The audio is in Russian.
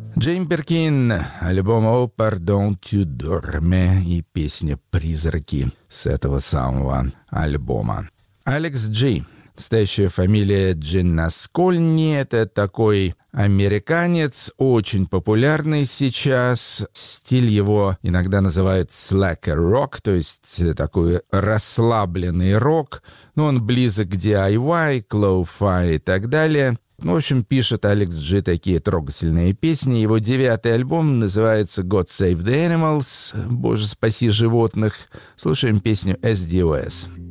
Джейн Биркин, альбом «Oh, Pardon, tu dorme» и песня «Призраки» с этого самого альбома. Алекс Джи. Настоящая фамилия Джиннаскольни. Это такой американец, очень популярный сейчас. Стиль его иногда называют slacker rock, то есть такой расслабленный рок. Но он близок к DIY, к lo-fi и так далее. В общем, пишет Алекс Джи такие трогательные песни. Его 9-й альбом называется «God Save the Animals», «Боже, спаси животных». Слушаем песню «SDOS».